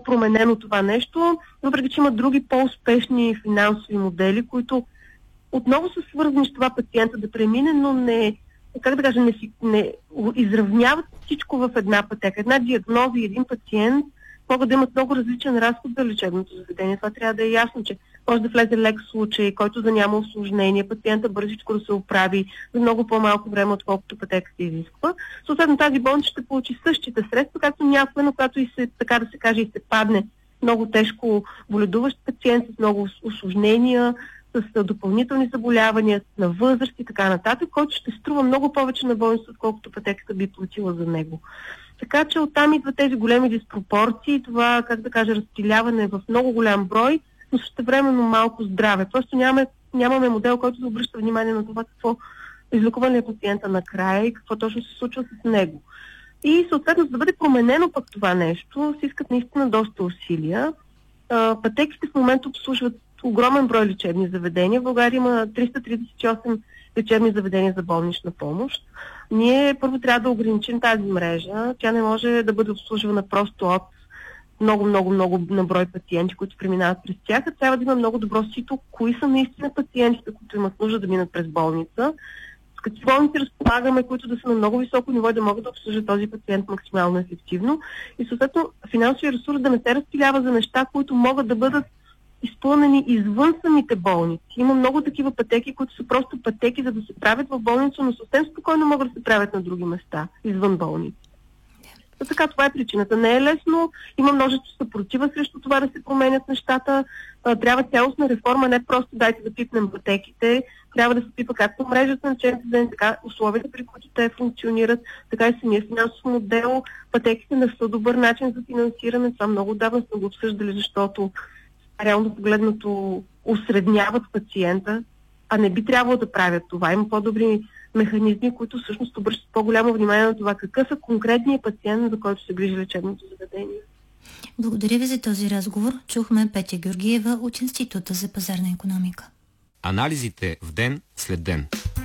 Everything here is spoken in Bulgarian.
променено това нещо, въпреки че има други по-успешни финансови модели, които отново са свързани с това пациента да премине, но не изравняват всичко в една пътека. Една диагноза и един пациент могат да имат много различен разход за лечебното заведение. Това трябва да е ясно, че може да влезе лек случай, който да няма усложнение, пациента бързичко да се оправи за много по-малко време, отколкото пътеката изисква. Съответно, тази болница ще получи същите средства, както някой, но когато и се, така да се каже, и се падне много тежко боледуващ пациент с много усложнения, с допълнителни заболявания, на възраст и така нататък, който ще струва много повече на болницата, отколкото пътеката би платила за него. Така че оттам идват тези големи диспропорции, това, разпиляване в много голям брой, но същевременно малко здраве. Просто нямаме модел, който да обръща внимание на това какво излекува ли е пациента накрая и какво точно се случва с него. И съответно, за да бъде променено пък това нещо, се искат наистина доста усилия. Пътеките в момента обслужват огромен брой лечебни заведения. В България има 338 лечебни заведения за болнична помощ. Ние първо трябва да ограничим тази мрежа. Тя не може да бъде обслужвана просто от много на брой пациенти, които преминават през тях. Трябва да има много добро сито, кои са наистина пациентите, които имат нужда да минат през болница. С какви болници разполагаме, които да са на много високо ниво и да могат да обслужат този пациент максимално ефективно. И съответно финансовия ресурс да не се разпилява за неща, които могат да бъдат изпълнени извън самите болници. Има много такива пътеки, които са просто пътеки, за да се правят в болница, но съвсем спокойно могат да се правят на други места, извън болници. Така, това е причината. Не е лесно, има множество съпротива срещу това да се променят нещата. Трябва цялостна реформа, не просто дайте да пипнем пътеките, трябва да се пипа както мрежата на лечебните заведения, така условията, при които те функционират, така и самия финансов модел. Пътеките не са добър начин за финансиране. Това много отдавна сме го обсъждали, защото реално погледнато усредняват пациента, а не би трябвало да правят това. Има по-добри механизми, които всъщност обръщат по-голямо внимание на това какъв е конкретният пациент, за който се грижи лечебното заведение. Благодаря ви за този разговор. Чухме Петя Георгиева от Института за пазарна икономика. Анализите в ден след ден.